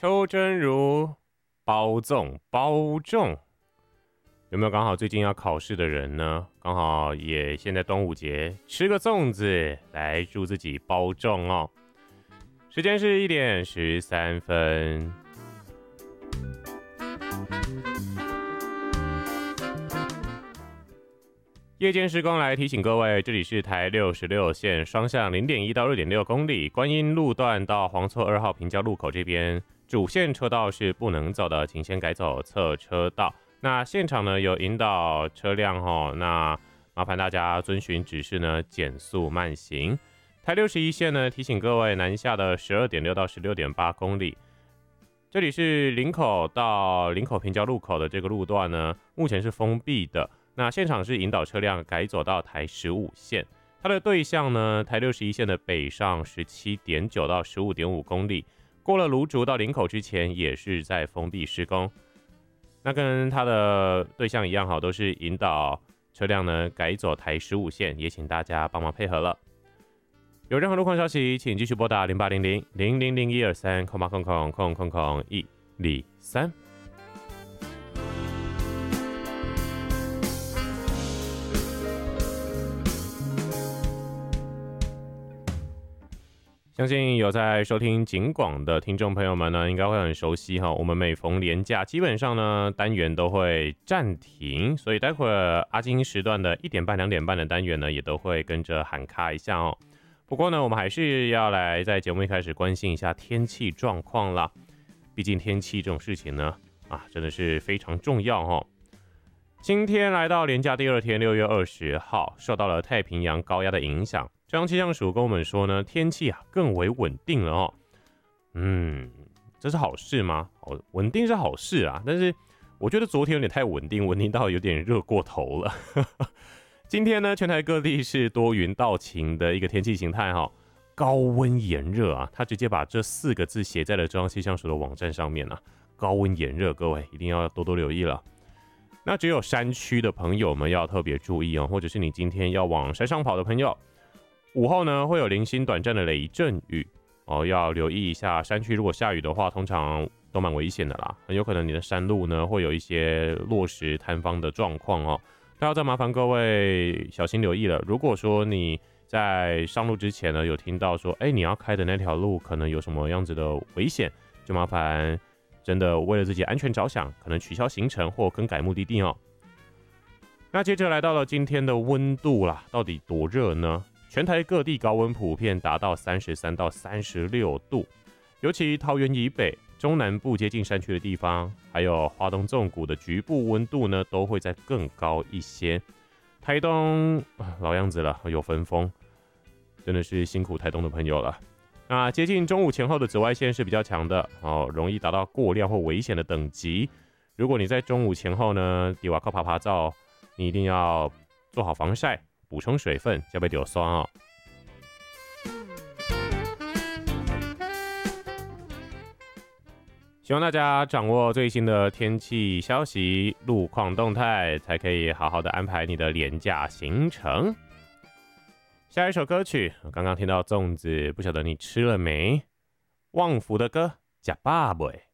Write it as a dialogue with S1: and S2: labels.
S1: 邱真如包粽包粽，有没有刚好最近要考试的人呢？刚好也现在端午节，吃个粽子来祝自己包粽哦。时间是1:13。夜间施工来提醒各位，这里是台66线双向0.1到2.6公里，观音路段到黄厝2号平交路口这边主线车道是不能走的，请先改走侧车道。那现场呢有引导车辆那麻烦大家遵循指示呢，减速慢行。台61线呢提醒各位，南下的12.6到16.8公里，这里是林口到林口平交路口的这个路段呢，目前是封闭的。那现场是引导车辆改走到台15线，它的对向呢，台61线的北上17.9到15.5公里，过了芦竹到林口之前也是在封闭施工。那跟它的对象一样都是引导车辆呢改走台15线，也请大家帮忙配合了。有任何路况消息，请继续拨打0800-000-123-000-123。相信有在收听警广的听众朋友们呢，应该会很熟悉我们每逢连假，基本上呢单元都会暂停，所以待会儿阿金时段的1点半、2点半的单元呢，也都会跟着喊卡一下哦。不过呢，我们还是要来在节目一开始关心一下天气状况啦。毕竟天气这种事情呢，真的是非常重要哦。今天来到连假第2天，6月20号，受到了太平洋高压的影响。中央气象署跟我们说呢，天气更为稳定了哦。这是好事吗？稳定是好事啊，但是我觉得昨天有点太稳定，稳定到有点热过头了。今天呢，全台各地是多云到晴的一个天气形态高温炎热啊，他直接把这4个字写在了中央气象署的网站上面高温炎热，各位一定要多多留意了。那只有山区的朋友们要特别注意或者是你今天要往山上跑的朋友，午后呢会有零星短暂的雷阵雨要留意一下。山区如果下雨的话，通常都蛮危险的啦，很有可能你的山路呢会有一些落石坍方的状况那要再麻烦各位小心留意了。如果说你在上路之前呢，有听到说你要开的那条路可能有什么样子的危险，就麻烦真的为了自己安全着想，可能取消行程或更改目的地那接着来到了今天的温度啦，到底多热呢？全台各地高温普遍达到33到36度，尤其桃园以北、中南部接近山区的地方，还有花东纵谷的局部温度呢，都会再更高一些。台东老样子了，有分风，真的是辛苦台东的朋友了。那接近中午前后的紫外线是比较强的容易达到过量或危险的等级。如果你在中午前后呢，地瓦靠爬照，你一定要做好防晒，补充水分，加倍丢酸希望大家掌握最新的天气消息、路况动态，才可以好好的安排你的连假行程。下一首歌曲，刚刚听到粽子，不晓得你吃了没？旺福的歌，吃饱没？